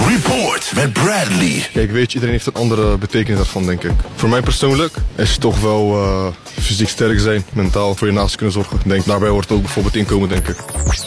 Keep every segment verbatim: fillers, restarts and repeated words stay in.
Report met Bradley. Kijk, weet je, iedereen heeft een andere betekenis daarvan, denk ik. Voor mij persoonlijk is het toch wel uh, fysiek sterk zijn, mentaal, voor je naast kunnen zorgen. Denk, daarbij hoort ook bijvoorbeeld inkomen, denk ik.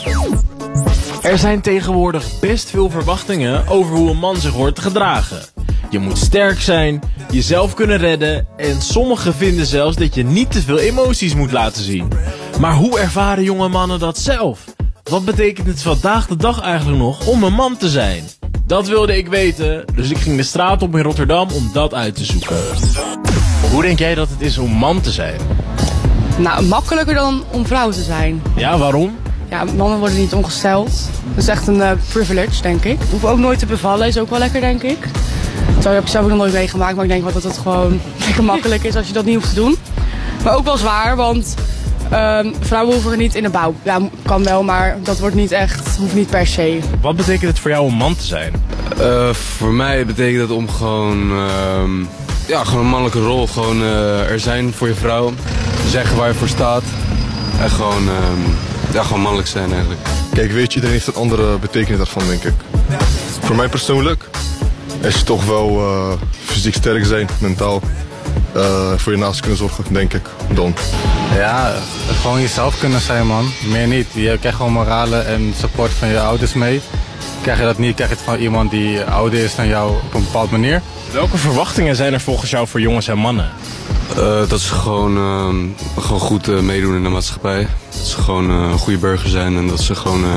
Er zijn tegenwoordig best veel verwachtingen over hoe een man zich hoort te gedragen. Je moet sterk zijn, jezelf kunnen redden en sommigen vinden zelfs dat je niet te veel emoties moet laten zien. Maar hoe ervaren jonge mannen dat zelf? Wat betekent het vandaag de dag eigenlijk nog om een man te zijn? Dat wilde ik weten, dus ik ging de straat op in Rotterdam om dat uit te zoeken. Hoe denk jij dat het is om man te zijn? Nou, makkelijker dan om vrouw te zijn. Ja, waarom? Ja, mannen worden niet ongesteld. Dat is echt een uh, privilege, denk ik. Hoef ook nooit te bevallen, is ook wel lekker, denk ik. Zo heb ik zelf ook nog nooit meegemaakt, maar ik denk wel dat het gewoon lekker makkelijk is als je dat niet hoeft te doen. Maar ook wel zwaar, want uh, vrouwen hoeven niet in de bouw. Ja, kan wel, maar dat wordt niet echt, hoeft niet per se. Wat betekent het voor jou om man te zijn? Uh, voor mij betekent het om gewoon, uh, ja, gewoon een mannelijke rol. Gewoon uh, er zijn voor je vrouw, zeggen waar je voor staat en gewoon, uh, ja, gewoon mannelijk zijn eigenlijk. Kijk, weet je, iedereen heeft een andere betekenis daarvan, denk ik. Voor mij persoonlijk is het toch wel uh, fysiek sterk zijn, mentaal, uh, voor je naast kunnen zorgen, denk ik, dan. Ja, gewoon jezelf kunnen zijn, man. Meer niet. Je krijgt gewoon moralen en support van je ouders mee. Krijg je dat niet, krijg je het van iemand die ouder is dan jou op een bepaalde manier. Welke verwachtingen zijn er volgens jou voor jongens en mannen? Uh, dat ze gewoon, uh, gewoon goed uh, meedoen in de maatschappij. Dat ze gewoon uh, een goede burger zijn en dat ze gewoon uh,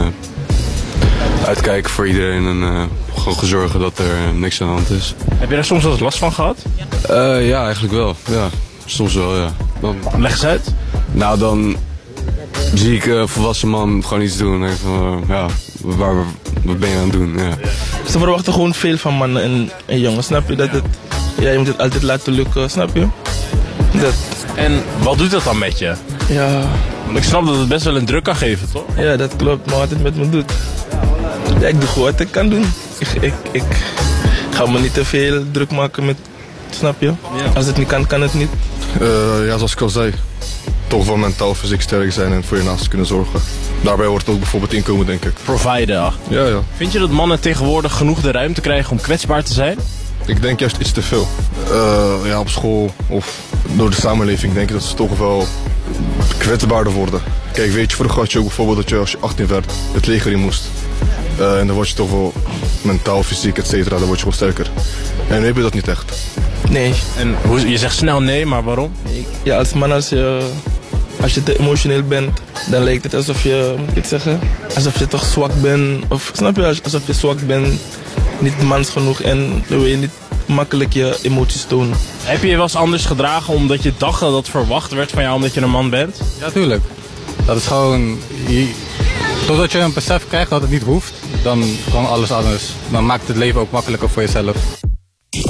uitkijken voor iedereen en uh, gewoon zorgen dat er uh, niks aan de hand is. Heb je daar soms wel eens last van gehad? Uh, ja, eigenlijk wel. Ja, soms wel, ja. Dan, Leg eens uit. Nou, dan zie ik een uh, volwassen man gewoon iets doen en denk van, uh, ja, waar, wat ben je aan het doen? Ja. Ze verwachten gewoon veel van mannen en, en jongens, snap je? Dat het, ja, je moet het altijd laten lukken, snap je? Dat. En wat doet dat dan met je? Ja. Want ik snap dat het best wel een druk kan geven, toch? Ja, dat klopt, maar wat het met me doet. Ja, ik doe gewoon wat ik kan doen. Ik, ik, ik ga me niet te veel druk maken met, snap je? Ja. Als het niet kan, kan het niet. Uh, ja, zoals ik al zei, toch wel mentaal, fysiek sterk zijn en voor je naast kunnen zorgen. Daarbij hoort ook bijvoorbeeld inkomen, denk ik. Providen. Ja, ja. Vind je dat mannen tegenwoordig genoeg de ruimte krijgen om kwetsbaar te zijn? Ik denk juist iets te veel. Uh, ja, op school of door de samenleving denk ik dat ze toch wel kwetsbaarder worden. Kijk, weet je, vroeger had je ook bijvoorbeeld dat je als je achttien werd het leger in moest. Uh, en dan word je toch wel mentaal, fysiek, et cetera, dan word je gewoon sterker. En nu heb je dat niet echt. Nee. En hoe, je zegt snel nee, maar waarom? Ja, als man, als je, als je te emotioneel bent, dan lijkt het alsof je, moet ik het zeggen, alsof je toch zwak bent. Of snap je, alsof je zwak bent, niet mans genoeg en dan wil je niet makkelijk je emoties tonen. Heb je je wel eens anders gedragen omdat je dacht dat dat verwacht werd van jou omdat je een man bent? Ja, tuurlijk. Dat is gewoon, je, totdat je een besef krijgt dat het niet hoeft, dan gewoon alles anders. Dan maakt het leven ook makkelijker voor jezelf.